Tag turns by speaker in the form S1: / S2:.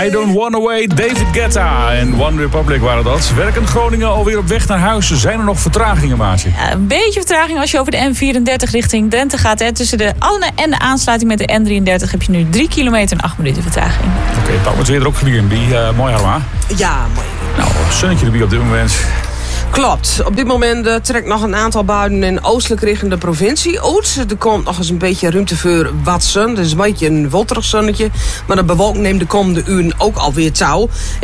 S1: I Don't Wanna Wait, David Guetta en One Republic waren dat. Werkend Groningen alweer op weg naar huis. Zijn er nog vertragingen, Maartje?
S2: Ja, een beetje vertraging als je over de N34 richting Drenthe gaat. Hè. Tussen de Alne en de aansluiting met de N33 heb je nu 3 kilometer en 8 minuten vertraging.
S1: Oké, pak het weer erop voor B&B. Mooi, Harma.
S3: Ja, mooi.
S1: Nou, zonnetje erbij op dit moment.
S3: Klopt. Op dit moment trekt nog een aantal buien in oostelijk richting de provincie uit. Er komt nog eens een beetje ruimte voor wat zon. Het is een beetje een wolterig zonnetje. Maar de bewolking neemt de komende uren ook alweer touw.